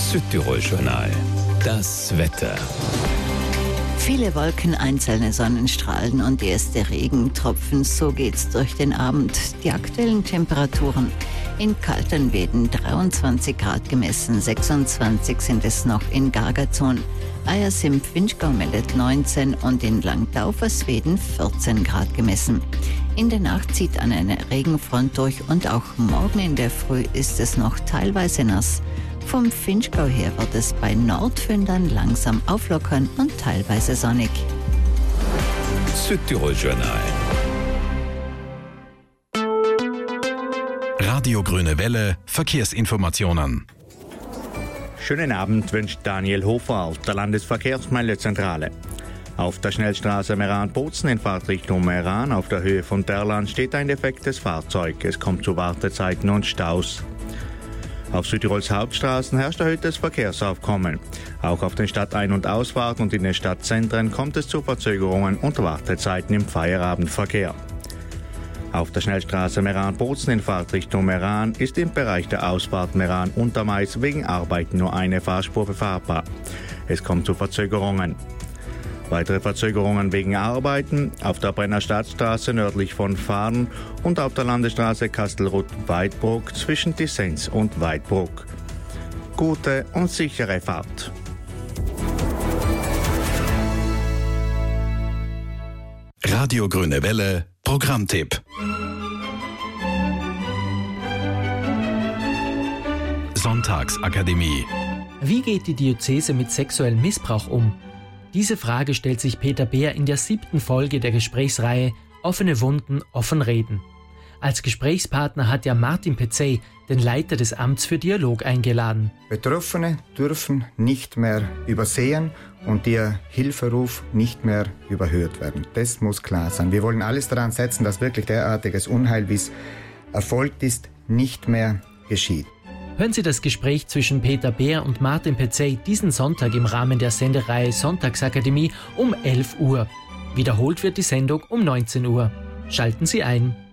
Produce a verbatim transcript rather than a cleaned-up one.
Südtirol-Journal. Das Wetter. Viele Wolken, einzelne Sonnenstrahlen und erste Regentropfen, so geht's durch den Abend. Die aktuellen Temperaturen: in Kaltenweden dreiundzwanzig Grad gemessen, sechsundzwanzig sind es noch in Gargazon. Eyers im Vinschgau meldet neunzehn und in Langtau-Versweden vierzehn Grad gemessen. In der Nacht zieht eine Regenfront durch und auch morgen in der Früh ist es noch teilweise nass. Vom Vinschgau her wird es bei Nordfündern langsam auflockern und teilweise sonnig. Südtirol-Journal. Radio Grüne Welle, Verkehrsinformationen. Schönen Abend wünscht Daniel Hofer aus der Landesverkehrsmeldezentrale. Auf der Schnellstraße Meran-Bozen in Fahrtrichtung Meran auf der Höhe von Derlan steht ein defektes Fahrzeug. Es kommt zu Wartezeiten und Staus. Auf Südtirols Hauptstraßen herrscht erhöhtes Verkehrsaufkommen. Auch auf den Stadtein- und Ausfahrten und in den Stadtzentren kommt es zu Verzögerungen und Wartezeiten im Feierabendverkehr. Auf der Schnellstraße Meran-Bozen in Fahrtrichtung Meran ist im Bereich der Ausfahrt Meran-Untermais wegen Arbeiten nur eine Fahrspur befahrbar. Es kommt zu Verzögerungen. Weitere Verzögerungen wegen Arbeiten auf der Brenner Stadtstraße nördlich von Fahren und auf der Landesstraße Kastelruth-Weidbruck zwischen Dissens und Weidbruck. Gute und sichere Fahrt. Radio Grüne Welle, Programmtipp. Sonntagsakademie. Wie geht die Diözese mit sexuellem Missbrauch um? Diese Frage stellt sich Peter Beer in der siebten Folge der Gesprächsreihe Offene Wunden, offen reden. Als Gesprächspartner hat er Martin Petzey, den Leiter des Amts für Dialog, eingeladen. Betroffene dürfen nicht mehr übersehen und ihr Hilferuf nicht mehr überhört werden. Das muss klar sein. Wir wollen alles daran setzen, dass wirklich derartiges Unheil, wie es erfolgt ist, nicht mehr geschieht. Hören Sie das Gespräch zwischen Peter Beer und Martin Petzey diesen Sonntag im Rahmen der Sendereihe Sonntagsakademie um elf Uhr. Wiederholt wird die Sendung um neunzehn Uhr. Schalten Sie ein.